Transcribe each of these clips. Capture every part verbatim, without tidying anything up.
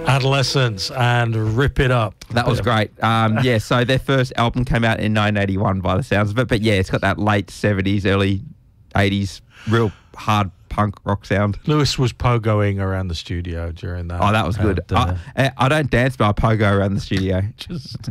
Adolescence and Rip It Up. That was great. Um, yeah, so their first album came out in nineteen eighty-one by the sounds of it. But yeah, it's got that late seventies, early eighties, real hard punk rock sound. Lewis was pogoing around the studio during that. Oh, that was good. And, uh, I, I don't dance, but I pogo around the studio. just,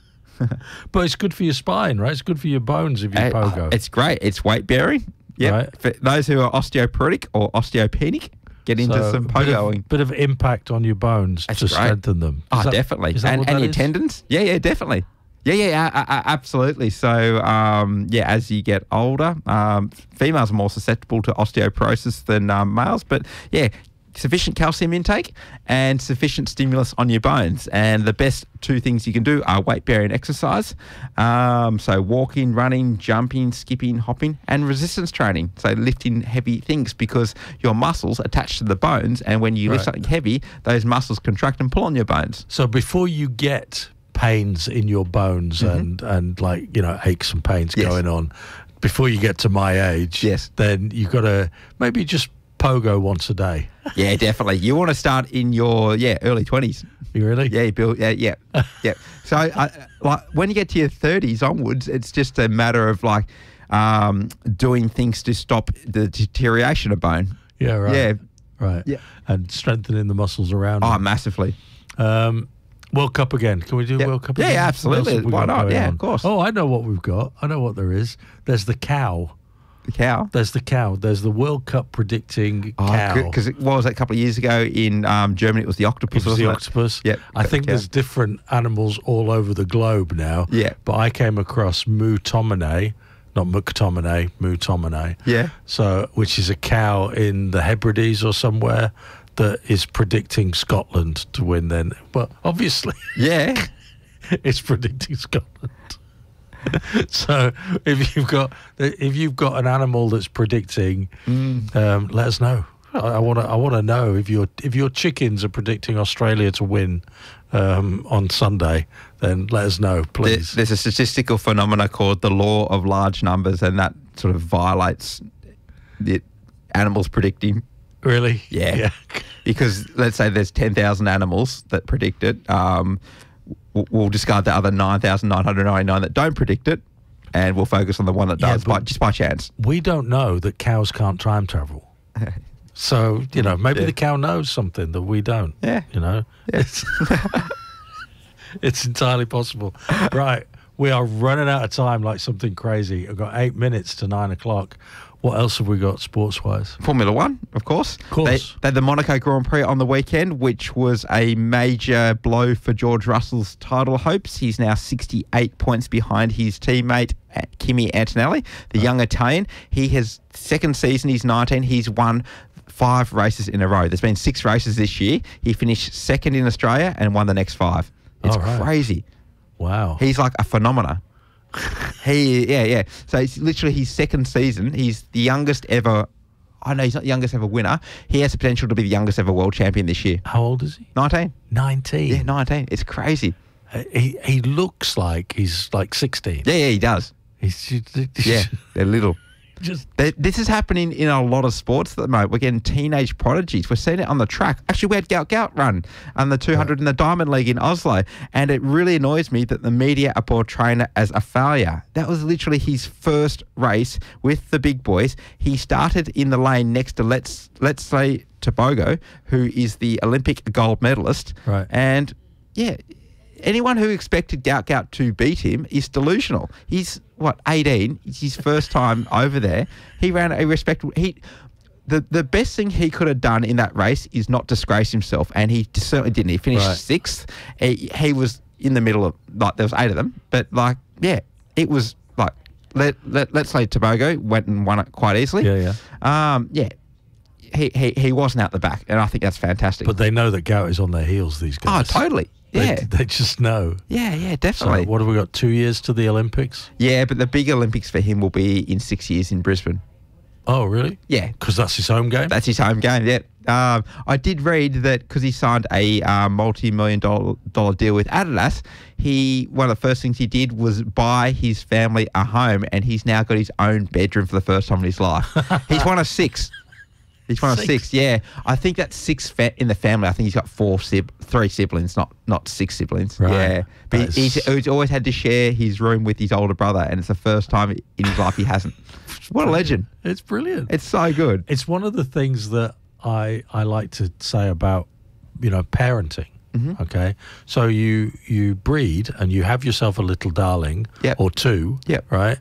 but it's good for your spine, right? It's good for your bones if you Uh, pogo. It's great. It's weight bearing. Yeah. Right. For those who are osteoporotic or osteopenic, get into So, some bit pogoing. of, bit of impact on your bones That's to great. strengthen them. Is Oh, that- definitely. is that And, what and that your is? tendons. Yeah, yeah, definitely. Yeah, yeah, a- a- a- absolutely. So, um, yeah, as you get older, um, females are more susceptible to osteoporosis than um, males. But, yeah, sufficient calcium intake and sufficient stimulus on your bones. And the best two things you can do are weight-bearing exercise. Um, so walking, running, jumping, skipping, hopping, and resistance training. So lifting heavy things because your muscles attach to the bones. And when you lift Right. something heavy, those muscles contract and pull on your bones. So before you get pains in your bones Mm-hmm. and, and like, you know, aches and pains Yes. going on, before you get to my age, Yes. then you've got to maybe just pogo once a day. Yeah, definitely. You want to start in your yeah early twenties. You really? Yeah, you build. Yeah, yeah, yeah. So, I, like when you get to your thirties onwards, it's just a matter of like um, doing things to stop the deterioration of bone. Yeah, right. Yeah. Right. Yeah. And strengthening the muscles around Oh, them. massively. Um, World Cup again. Can we do Yeah. World Cup Yeah, again? yeah, What absolutely. else have we Why got not? going Yeah, on? of course. Oh, I know what we've got. I know what there is. There's the cow. The cow. There's the cow. There's the World Cup predicting cow. Because it was a couple of years ago in um, Germany, it was the octopus. It was the wasn't it? octopus. Yep. I think Yeah. there's different animals all over the globe now. Yeah. But I came across Mootomine, not McTominay, Mootomine. Yeah. So, which is a cow in the Hebrides or somewhere that is predicting Scotland to win then. Well, obviously, Yeah. it's predicting Scotland. So if you've got if you've got an animal that's predicting, Mm. um, let us know. I want to I want to know if your if your chickens are predicting Australia to win um, on Sunday. Then let us know, There- please. There's a statistical phenomena called the law of large numbers, and that sort of violates the animals predicting. Really? Yeah. Because let's say there's ten thousand animals that predict it. Um, w- we'll discard the other nine thousand nine hundred ninety-nine that don't predict it, and we'll focus on the one that Yeah, does, but- by, just by chance. We don't know that cows can't time travel. So, you know, maybe Yeah. the cow knows something that we don't. Yeah. You know? It's, it's entirely possible. Right. We are running out of time like something crazy. I've got eight minutes to nine o'clock. What else have we got sports-wise? Formula One, of course. Of course. They, they had the Monaco Grand Prix on the weekend, which was a major blow for George Russell's title hopes. He's now sixty-eight points behind his teammate uh, Kimi Antonelli, the young Italian. He has second season. He's nineteen. He's won five races in a row. There's been six races this year. He finished second in Australia and won the next five. It's All right. crazy. Wow. He's like a phenomena. he, yeah, yeah. So it's literally his second season. He's the youngest ever. I know he's not the youngest ever winner. He has the potential to be the youngest ever world champion this year. How old is he? nineteen. nineteen. Yeah, nineteen. It's crazy. Uh, He, he looks like he's like sixteen. Yeah, yeah, he does. He's just, Yeah, they're little. just They- This is happening in a lot of sports at the moment. We're getting teenage prodigies. We're seeing it on the track. Actually, we had Gout Gout run on the two hundred in the Diamond League in Oslo. And it really annoys me that the media are portraying it as a failure. That was literally his first race with the big boys. He started in the lane next to, let's let's say, Tobogo, who is the Olympic gold medalist. Right. And, yeah, anyone who expected Gout Gout to beat him is delusional. He's, what, eighteen? It's his first time over there. He ran a respectable... He, the, the best thing he could have done in that race is not disgrace himself, and he certainly didn't. He finished Right. sixth. He, he was in the middle of... Like, there was eight of them. But, like, yeah, it was, like... Let, let, let's say Tobago went and won it quite easily. Yeah, yeah. Um, yeah. He, he, he wasn't out the back, and I think that's fantastic. But they know that Gout is on their heels, these oh, guys. totally. They, Yeah. they just know. Yeah, yeah, So definitely. what have we got? Two years to the Olympics? Yeah, but the big Olympics for him will be in six years in Brisbane. Oh, really? Yeah, Because that's his home game? that's his home game. Yeah, um, I did read that because he signed a uh, multi-million dollar, dollar deal with Adidas. He one of the first things he did was buy his family a home, and he's now got his own bedroom for the first time in his life. He's one of six. He's one Six. of six. Yeah, I think that's six fa- in the family. I think he's got four sib- three siblings, not not six siblings. Right. Yeah, but That he's, is- he's always had to share his room with his older brother, and it's the first time in his life he hasn't. What a legend! It's brilliant. It's so good. It's one of the things that I I like to say about, you know, parenting. Mm-hmm. Okay, so you you breed and you have yourself a little darling Yep. or two, Yep. right,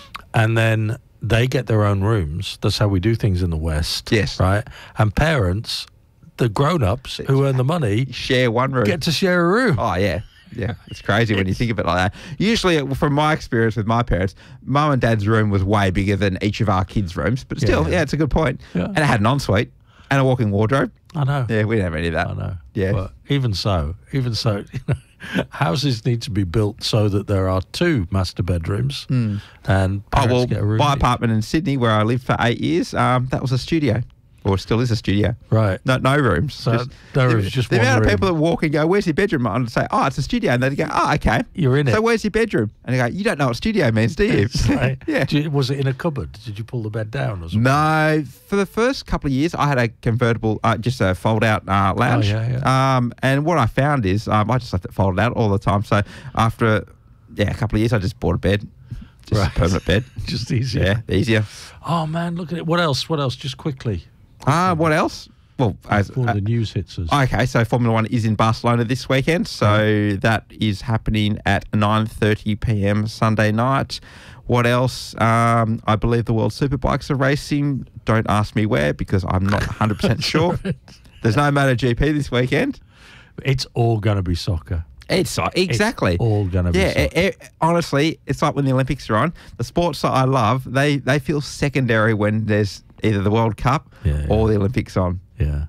and then they get their own rooms. That's how we do things in the West. Yes. Right, and parents, the grown-ups who earn the money, Share one room. get to share a room. Oh, yeah. Yeah, it's crazy when you think of it like that. Usually, from my experience with my parents, mum and dad's room was way bigger than each of our kids' rooms. But still, Yeah. yeah, it's a good point. Yeah. And it had an ensuite and a walk-in wardrobe. I know. Yeah, we didn't have any of that. I know. Yeah. But even so, even so, you know, houses need to be built so that there are two master bedrooms and Oh, parents well, get a room. my each. apartment in Sydney, where I lived for eight years, um, that was a studio. Or still is a studio. Right. No, no rooms. So no rooms, just the one amount room. of people that walk and go, "Where's your bedroom?" I'd say, "Oh, it's a studio," and they'd go, "Oh, okay." You're in So it. where's your bedroom? And they go, "You don't know what studio means, do you?" It's like- yeah. Do you- was it in a cupboard? Did you pull the bed down or something? No, for the first couple of years, I had a convertible, uh, just a fold-out uh, lounge. Oh, yeah, Um, and what I found is um, I just left it folded out all the time. So after, yeah, a couple of years, I just bought a bed, just Right. a permanent bed. Just easier. Yeah, easier. Oh man, look at it. What else? What else? Just quickly. Uh, what else? Well, as, Before uh, the news hits us. okay, so Formula One is in Barcelona this weekend. So that is happening at nine thirty p.m. Sunday night. What else? Um, I believe the World Superbikes are racing. Don't ask me where because I'm not one hundred percent sure. There's no MotoGP this weekend. It's all going to be soccer. It's exactly It's all going to be yeah. soccer. It, it, honestly, it's like when the Olympics are on. The sports that I love, they they feel secondary when there's either the World Cup Yeah, yeah. or the Olympics on. Yeah.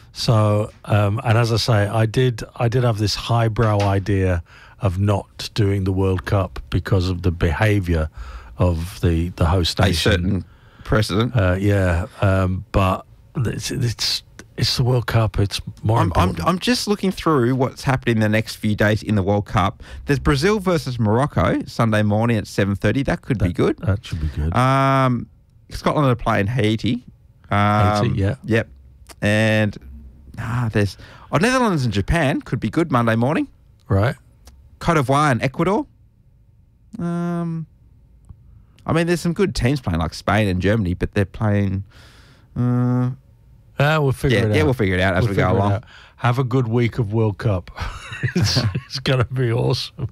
So, um, and as I say, I did, I did have this highbrow idea of not doing the World Cup because of the behaviour of the the host A nation. certain precedent. Uh, yeah, um, but it's, it's it's the World Cup. It's more I'm, I'm, important. I'm just looking through what's happening the next few days in the World Cup. There's Brazil versus Morocco Sunday morning at seven thirty. That could be good. That should be good. Um, Scotland are playing Haiti. Um, Haiti, yeah. Yep. And ah, there's oh, Netherlands and Japan could be good Monday morning. Right. Cote d'Ivoire and Ecuador. Um, I mean, there's some good teams playing like Spain and Germany, but they're playing. Uh, Yeah, we'll figure yeah, it out. yeah, we'll figure it out as We'll we go figure it along. out. Have a good week of World Cup. it's it's going to be awesome.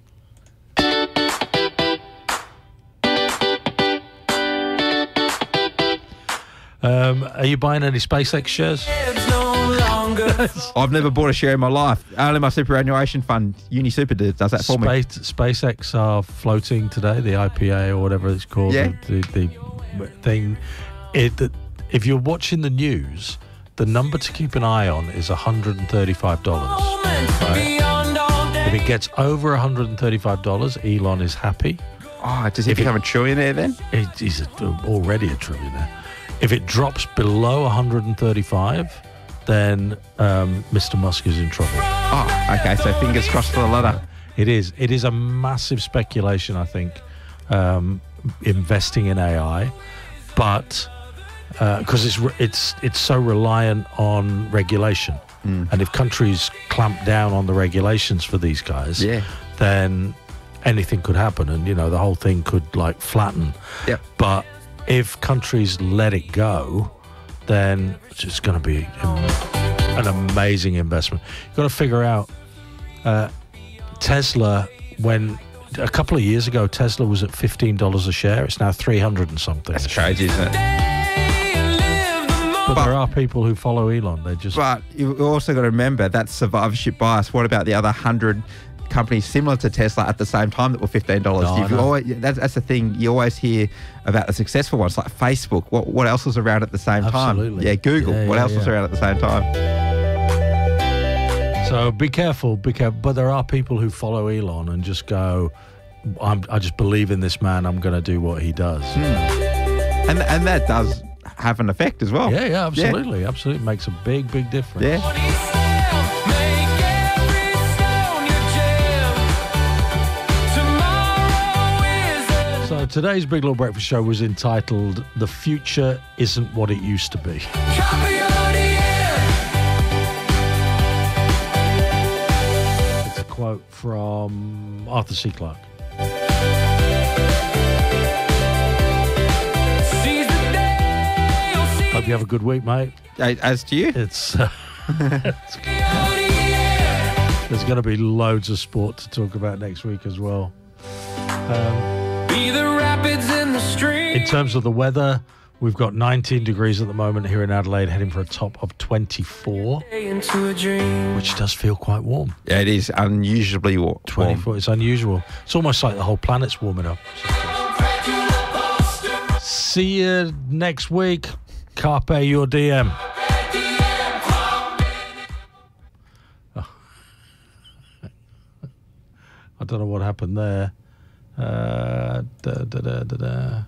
Um, are you buying any SpaceX shares? I've never bought a share in my life. Only my superannuation fund, UniSuper, does does that for me. Space, SpaceX are floating today, the I P A or whatever it's called, Yeah. the, the, the thing. It, the, if you're watching the news, the number to keep an eye on is one hundred thirty-five dollars. Right? If it gets over one hundred thirty-five dollars, Elon is happy. Oh, does he become a trillionaire then? It, he's a, already a trillionaire. If it drops below one hundred thirty-five, then um, Mister Musk is in trouble. Oh, okay. So fingers crossed for the ladder. It is. It is a massive speculation, I think, um, investing in A I, but because uh, it's re- it's it's so reliant on regulation, Mm. and if countries clamp down on the regulations for these guys, Yeah. then anything could happen, and you know the whole thing could like flatten. Yep. But if countries let it go, then it's just going to be am- an amazing investment. You've got to figure out uh, Tesla. When a couple of years ago, Tesla was at fifteen dollars a share. It's now three hundred and something. That's a share. crazy, isn't it? But, But- there are people who follow Elon. They just But you've also got to remember that's survivorship bias. What about the other hundred companies similar to Tesla at the same time that were fifteen dollars? No, I You've know. always, that's, that's the thing. You always hear about the successful ones like Facebook. What what else was around at the same Absolutely. time? Yeah, Google. Yeah, what yeah, else was yeah. around at the same time? So be careful, be careful. But there are people who follow Elon and just go, I'm, I just believe in this man. I'm going to do what he does. And and that does have an effect as well. Yeah, yeah, absolutely. Absolutely. Makes a big, big difference. Yeah. So today's Big Law Breakfast Show was entitled "The Future Isn't What It Used to Be." It's a quote from Arthur C. Clarke. Hope you have a good week, mate. As to you. It's, uh, it's there's going to be loads of sport to talk about next week as well. Um, be the rapids in the stream. In terms of the weather, we've got nineteen degrees at the moment here in Adelaide, heading for a top of twenty-four, into a dream. Which does feel quite warm. Yeah, it is unusually warm. twenty-four, it's unusual. It's almost like the whole planet's warming up. See you next week. Carpe your D M. Oh. I don't know what happened there. Uh, da, da, da, da, da.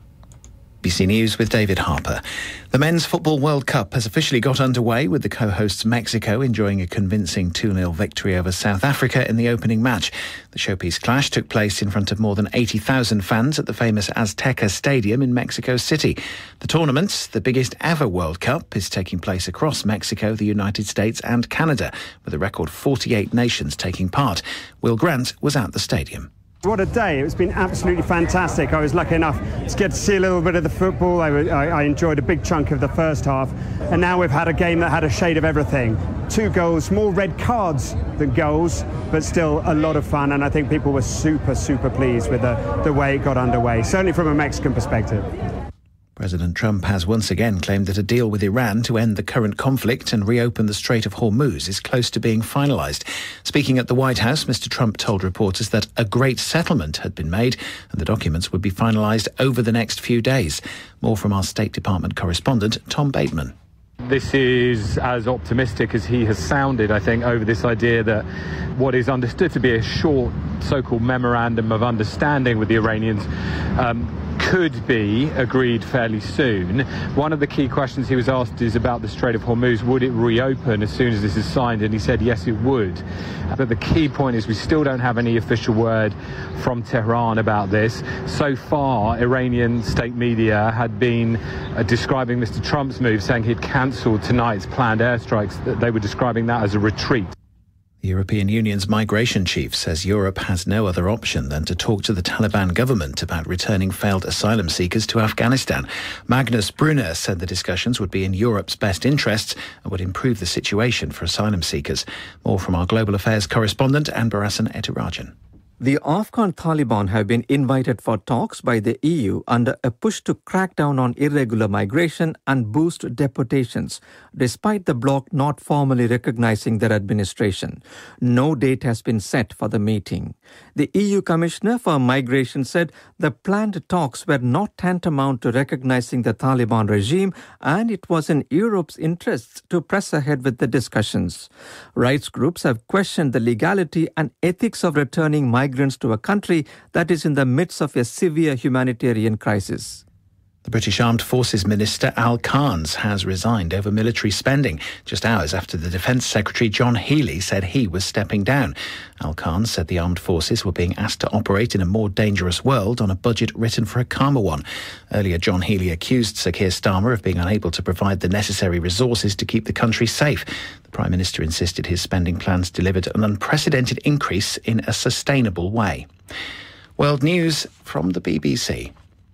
B C News with David Harper. The Men's Football World Cup has officially got underway, with the co-hosts Mexico enjoying a convincing two nil victory over South Africa in the opening match. The showpiece clash took place in front of more than eighty thousand fans at the famous Azteca Stadium in Mexico City. The tournament, the biggest ever World Cup, is taking place across Mexico, the United States and Canada, with a record forty-eight nations taking part. Will Grant was at the stadium. What a day. It's been absolutely fantastic. I was lucky enough to get to see a little bit of the football. I, I, I enjoyed a big chunk of the first half. And now we've had a game that had a shade of everything. Two goals, more red cards than goals, but still a lot of fun. And I think people were super, super pleased with the, the way it got underway, certainly from a Mexican perspective. President Trump has once again claimed that a deal with Iran to end the current conflict and reopen the Strait of Hormuz is close to being finalised. Speaking at the White House, Mister Trump told reporters that a great settlement had been made and the documents would be finalised over the next few days. More from our State Department correspondent, Tom Bateman. This is as optimistic as he has sounded, I think, over this idea that what is understood to be a short so-called memorandum of understanding with the Iranians um, could be agreed fairly soon. One of the key questions he was asked is about the Strait of Hormuz. Would it reopen as soon as this is signed? And he said yes, it would. But the key point is we still don't have any official word from Tehran about this. So far, Iranian state media had been uh, describing Mister Trump's move, saying he'd cancelled tonight's planned airstrikes. They were describing that as a retreat. The European Union's migration chief says Europe has no other option than to talk to the Taliban government about returning failed asylum seekers to Afghanistan. Magnus Brunner said the discussions would be in Europe's best interests and would improve the situation for asylum seekers. More from our Global Affairs correspondent, Anbarasan Etirajan. The Afghan Taliban have been invited for talks by the E U under a push to crack down on irregular migration and boost deportations, despite the bloc not formally recognizing their administration. No date has been set for the meeting. The E U Commissioner for Migration said the planned talks were not tantamount to recognizing the Taliban regime, and it was in Europe's interests to press ahead with the discussions. Rights groups have questioned the legality and ethics of returning migrants migrants to a country that is in the midst of a severe humanitarian crisis. The British Armed Forces Minister Al Carnes has resigned over military spending, just hours after the Defence Secretary John Healey said he was stepping down. Al Carnes said the armed forces were being asked to operate in a more dangerous world on a budget written for a calmer one. Earlier, John Healey accused Sir Keir Starmer of being unable to provide the necessary resources to keep the country safe. The Prime Minister insisted his spending plans delivered an unprecedented increase in a sustainable way. World News from the B B C.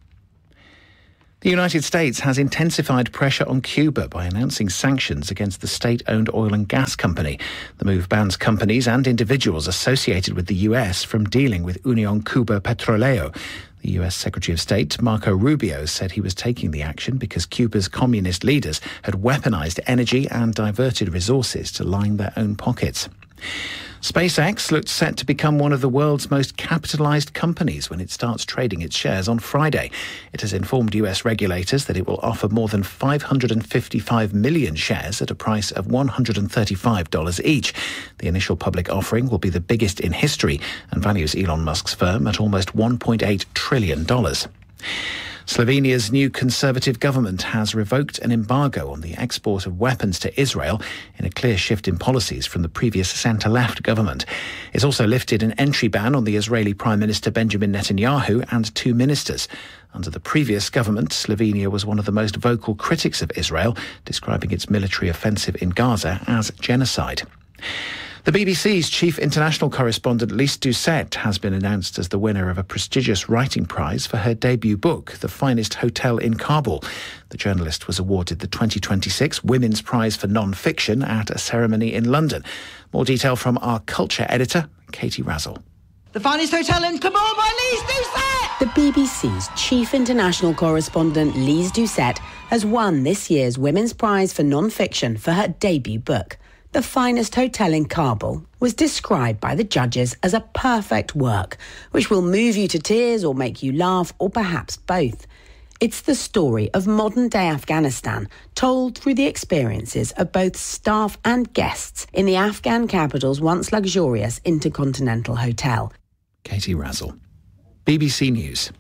The United States has intensified pressure on Cuba by announcing sanctions against the state-owned oil and gas company. The move bans companies and individuals associated with the U S from dealing with Unión Cuba Petroleo. The U S Secretary of State, Marco Rubio, said he was taking the action because Cuba's communist leaders had weaponized energy and diverted resources to line their own pockets. SpaceX looks set to become one of the world's most capitalized companies when it starts trading its shares on Friday. It has informed U S regulators that it will offer more than five hundred fifty-five million shares at a price of one hundred thirty-five dollars each. The initial public offering will be the biggest in history and values Elon Musk's firm at almost one point eight trillion dollars. Slovenia's new Conservative government has revoked an embargo on the export of weapons to Israel in a clear shift in policies from the previous centre-left government. It's also lifted an entry ban on the Israeli Prime Minister Benjamin Netanyahu and two ministers. Under the previous government, Slovenia was one of the most vocal critics of Israel, describing its military offensive in Gaza as genocide. The B B C's chief international correspondent Lise Doucet has been announced as the winner of a prestigious writing prize for her debut book, The Finest Hotel in Kabul. The journalist was awarded the twenty twenty-six Women's Prize for Non-Fiction at a ceremony in London. More detail from our culture editor, Katie Razzle. The Finest Hotel in Kabul by Lise Doucet! The B B C's chief international correspondent Lise Doucet has won this year's Women's Prize for Non-Fiction for her debut book. The Finest Hotel in Kabul was described by the judges as a perfect work, which will move you to tears or make you laugh, or perhaps both. It's the story of modern-day Afghanistan, told through the experiences of both staff and guests in the Afghan capital's once luxurious Intercontinental Hotel. Katie Razzle, B B C News.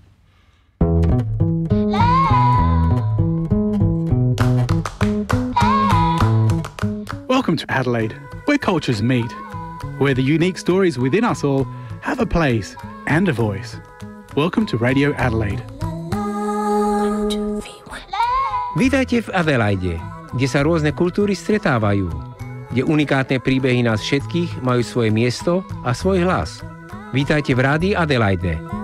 Welcome to Adelaide, where cultures meet, where the unique stories within us all have a place and a voice. Welcome to Radio Adelaide. Vítajte v Adelaide, kde sa rôzne kultúry stretávajú, kde unikátne príbehy nás všetkých majú svoje miesto a svoj hlas. Vítajte v Rádiu Adelaide.